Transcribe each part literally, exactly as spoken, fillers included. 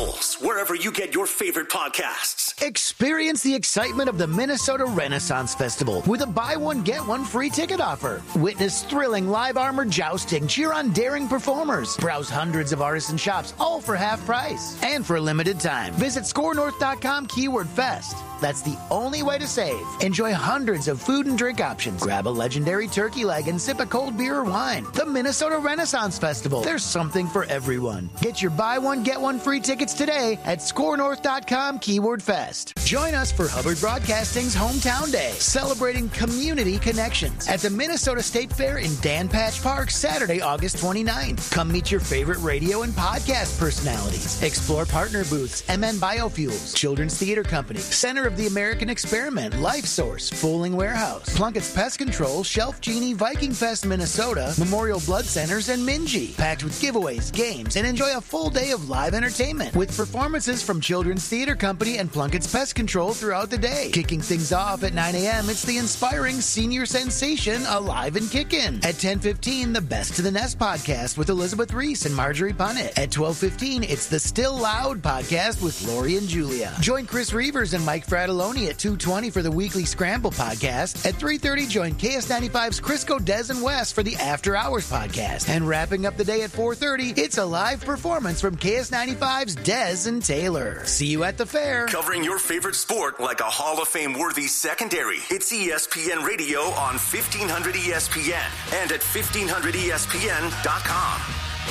Eagles, wherever you get your favorite podcasts. Experience the excitement of the Minnesota Renaissance Festival with a buy one, get one free ticket offer. Witness thrilling live armored jousting, cheer on daring performers, browse hundreds of artisan shops, all for half price. And for a limited time, visit score north dot com keyword fest. That's the only way to save. Enjoy hundreds of food and drink options. Grab a legendary turkey leg and sip a cold beer or wine. The Minnesota Renaissance Festival. There's something for everyone. Get your buy one, get one free tickets today at score north dot com keyword fest. Join us for Hubbard Broadcasting's Hometown Day, celebrating community connections at the Minnesota State Fair in Dan Patch Park, Saturday, August twenty-ninth. Come meet your favorite radio and podcast personalities. Explore partner booths, M N Biofuels, Children's Theater Company, Center of the American Experiment, Life Source, Fooling Warehouse, Plunkett's Pest Control, Shelf Genie, Viking Fest, Minnesota, Memorial Blood Centers, and Minji. Packed with giveaways, games, and enjoy a full day of live entertainment with performances from Children's Theater Company and Plunkett's Pest Control throughout the day. Kicking things off at nine a.m., it's the inspiring senior sensation Alive and Kickin'. At ten fifteen, the Best to the Nest podcast with Elizabeth Reese and Marjorie Punnett. At twelve fifteen, it's the Still Loud podcast with Lori and Julia. Join Chris Reavers and Mike Fratelloni at two twenty for the Weekly Scramble podcast. At three thirty, join K S ninety-five's Crisco, Des, and West for the After Hours podcast. And wrapping up the day at four thirty, it's a live performance from K S ninety-five's Des and Taylor. See you at the fair. Covering your favorite sport like a Hall of Fame-worthy secondary. It's E S P N Radio on fifteen hundred E S P N and at fifteen hundred E S P N dot com.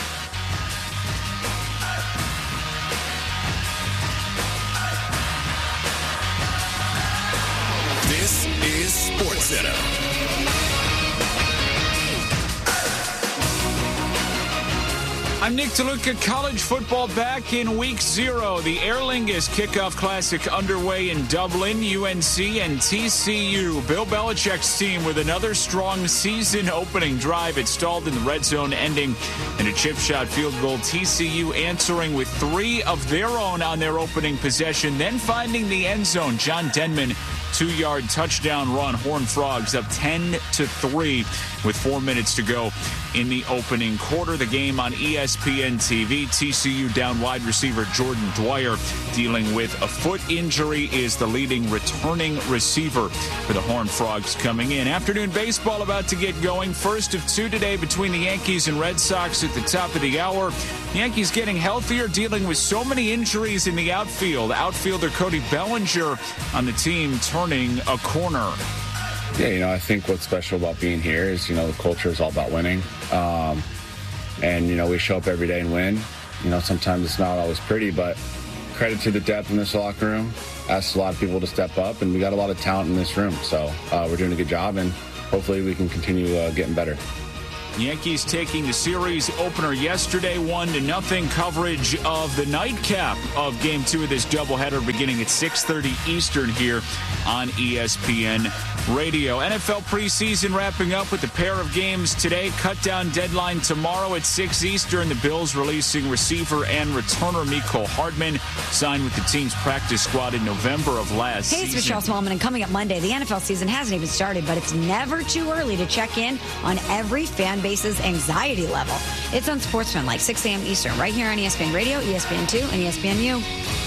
This is SportsCenter. I'm Nick DeLuca. College football back in week zero. The Aer Lingus Kickoff Classic underway in Dublin. U N C and T C U. Bill Belichick's team with another strong season opening drive. It stalled in the red zone, ending in a chip shot field goal. T C U answering with three of their own on their opening possession, then finding the end zone. John Denman, two-yard touchdown run. Horned Frogs up ten to three with four minutes to go in the opening quarter. The game on E S P N T V. T C U down wide receiver Jordan Dwyer dealing with a foot injury, is the leading returning receiver for the Horned Frogs coming in. Afternoon baseball about to get going. First of two today between the Yankees and Red Sox at the top of the hour. Yankees getting healthier, dealing with so many injuries in the outfield. Outfielder Cody Bellinger on the team turning a corner. Yeah, you know, I think what's special about being here is, you know, the culture is all about winning. Um, and, you know, we show up every day and win. You know, sometimes it's not always pretty, but credit to the depth in this locker room. Asks a lot of people to step up, and we got a lot of talent in this room. So uh, we're doing a good job, and hopefully we can continue uh, getting better. Yankees taking the series opener yesterday, one to nothing. Coverage of the nightcap of game two of this doubleheader beginning at six thirty Eastern here on E S P N Radio. N F L preseason wrapping up with a pair of games today. Cut down deadline tomorrow at six Eastern. The Bills releasing receiver and returner Mecole Hardman, signed with the team's practice squad in November of last hey, season. Hey, it's Michelle Smallman, and coming up Monday, the N F L season hasn't even started, but it's never too early to check in on every fan base's anxiety level. It's on SportsFan, like six a.m. Eastern, right here on E S P N Radio, E S P N two, and E S P N U.